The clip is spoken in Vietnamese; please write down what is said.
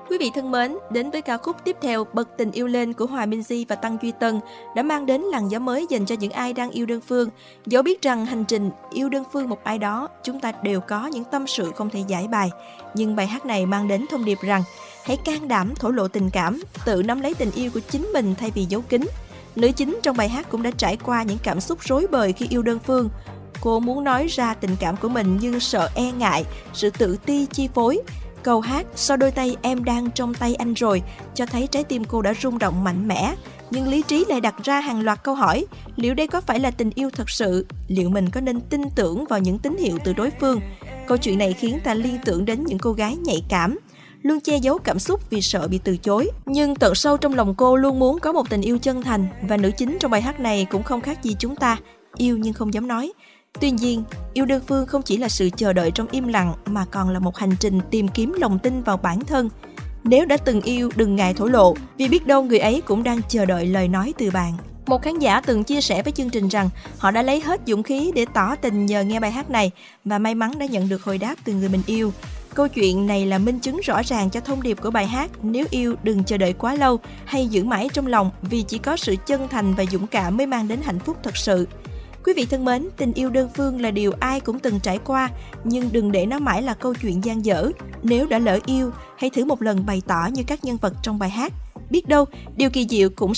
Quý vị thân mến, đến với ca khúc tiếp theo Bật Tình Yêu Lên của Hòa Minzy và Tăng Duy Tân đã mang đến làn gió mới dành cho những ai đang yêu đơn phương. Dẫu biết rằng hành trình yêu đơn phương một ai đó, chúng ta đều có những tâm sự không thể giải bày. Nhưng bài hát này mang đến thông điệp rằng hãy can đảm thổ lộ tình cảm, tự nắm lấy tình yêu của chính mình thay vì giấu kín. Nữ chính trong bài hát cũng đã trải qua những cảm xúc rối bời khi yêu đơn phương. Cô muốn nói ra tình cảm của mình nhưng sợ e ngại, sự tự ti chi phối. Câu hát "Sau đôi tay em đang trong tay anh rồi" cho thấy trái tim cô đã rung động mạnh mẽ. Nhưng lý trí lại đặt ra hàng loạt câu hỏi. Liệu đây có phải là tình yêu thật sự? Liệu mình có nên tin tưởng vào những tín hiệu từ đối phương? Câu chuyện này khiến ta liên tưởng đến những cô gái nhạy cảm, luôn che giấu cảm xúc vì sợ bị từ chối. Nhưng tận sâu trong lòng cô luôn muốn có một tình yêu chân thành. Và nữ chính trong bài hát này cũng không khác gì chúng ta, yêu nhưng không dám nói. Tuy nhiên, yêu đơn phương không chỉ là sự chờ đợi trong im lặng mà còn là một hành trình tìm kiếm lòng tin vào bản thân. Nếu đã từng yêu, đừng ngại thổ lộ, vì biết đâu người ấy cũng đang chờ đợi lời nói từ bạn. Một khán giả từng chia sẻ với chương trình rằng họ đã lấy hết dũng khí để tỏ tình nhờ nghe bài hát này và may mắn đã nhận được hồi đáp từ người mình yêu. Câu chuyện này là minh chứng rõ ràng cho thông điệp của bài hát nếu yêu đừng chờ đợi quá lâu hay giữ mãi trong lòng, vì chỉ có sự chân thành và dũng cảm mới mang đến hạnh phúc thật sự. Quý vị thân mến, tình yêu đơn phương là điều ai cũng từng trải qua, nhưng đừng để nó mãi là câu chuyện dang dở. Nếu đã lỡ yêu, hãy thử một lần bày tỏ như các nhân vật trong bài hát. Biết đâu, điều kỳ diệu cũng